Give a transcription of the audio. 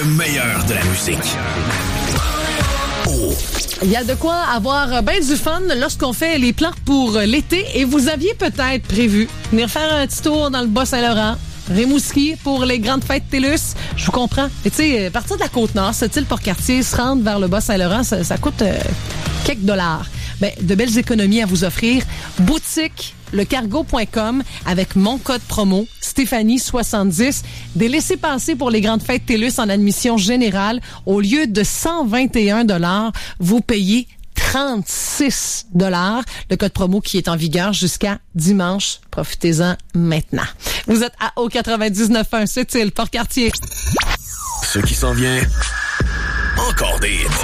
Le meilleur de la musique. Il y a de quoi avoir ben du fun lorsqu'on fait les plans pour l'été et vous aviez peut-être prévu venir faire un petit tour dans le Bas-Saint-Laurent, Rimouski pour les grandes fêtes TELUS. Je vous comprends. Et tu sais, partir de la Côte-Nord, cette île Port-Cartier, se rendre vers le Bas-Saint-Laurent, ça coûte quelques dollars. Ben, de belles économies à vous offrir. Boutique lecargo.com avec mon code promo Stéphanie70. Des laissez-passer pour les grandes fêtes TELUS en admission générale. Au lieu de 121 $, vous payez 36 $. Le code promo qui est en vigueur jusqu'à dimanche. Profitez-en maintenant. Vous êtes à O99.1, cette île Port-Cartier. Ce qui s'en vient, encore des hits.